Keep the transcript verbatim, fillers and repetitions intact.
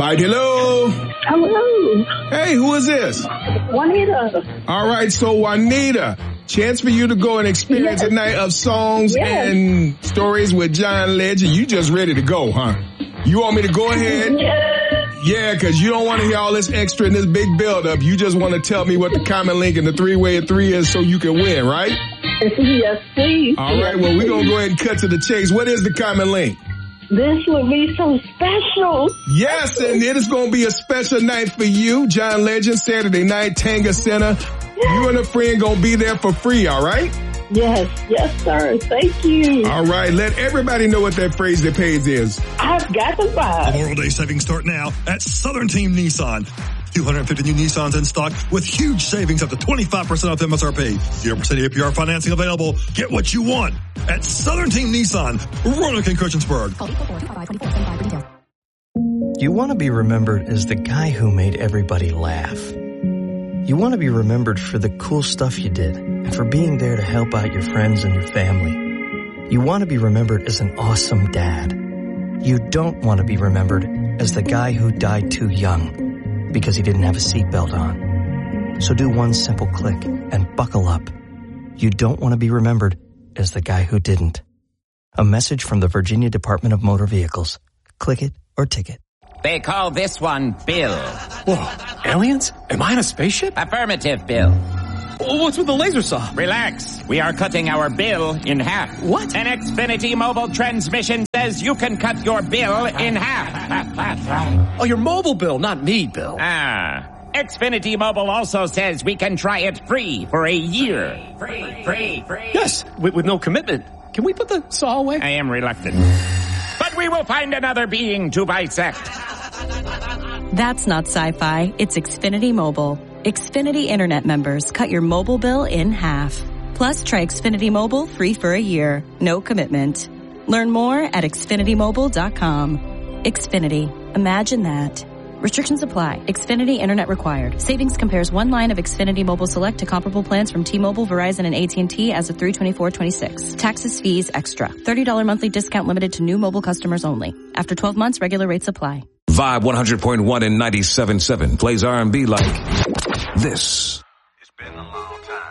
Bite, hello. Hello. Hey, who is this? Juanita. All right, so Juanita, chance for you to go and experience Yes. a night of songs Yes. and stories with John Legend. You just ready to go, huh? You want me to go ahead? Yes. Yeah, because you don't want to hear all this extra and this big build-up. You just want to tell me what the common link in the three-way of three is so you can win, right? Yes, please. All right, well, we're going to go ahead and cut to the chase. What is the common link? This would be so special. Yes, and it is going to be a special night for you, John Legend, Saturday night, Tanga Center. You and a friend going to be there for free, all right? Yes, yes, sir. Thank you. All right, let everybody know what that phrase that pays is. I've got the vibe. Memorial Day savings start now at Southern Team Nissan. two hundred fifty new Nissans in stock with huge savings up to twenty-five percent off M S R P. zero percent A P R financing available. Get what you want at Southern Team Nissan, Roanoke and Christiansburg. You want to be remembered as the guy who made everybody laugh. You want to be remembered for the cool stuff you did and for being there to help out your friends and your family. You want to be remembered as an awesome dad. You don't want to be remembered as the guy who died too young because he didn't have a seatbelt on. So do one simple click and buckle up. You don't want to be remembered as the guy who didn't. A message from the Virginia Department of Motor Vehicles. Click it or ticket. They call this one Bill. Whoa, aliens? Am I in a spaceship? Affirmative, Bill. What's with the laser saw? Relax. We are cutting our bill in half. What? An Xfinity mobile transmission says you can cut your bill in half. Oh, your mobile bill, not me, Bill. Ah. Xfinity Mobile also says we can try it free for a year. Free, free, free. Yes, with, with no commitment. Can we put the saw away? I am reluctant. But we will find another being to bisect. That's not sci-fi. It's Xfinity Mobile. Xfinity Internet members cut your mobile bill in half. Plus, try Xfinity Mobile free for a year. No commitment. Learn more at Xfinity Mobile dot com. Xfinity. Imagine that. Restrictions apply. Xfinity Internet required. Savings compares one line of Xfinity Mobile Select to comparable plans from T-Mobile, Verizon, and A T and T as of three twenty-four twenty-six. Taxes, fees, extra. thirty dollars monthly discount limited to new mobile customers only. After twelve months, regular rates apply. Vibe one hundred point one and ninety-seven point seven plays R and B like this.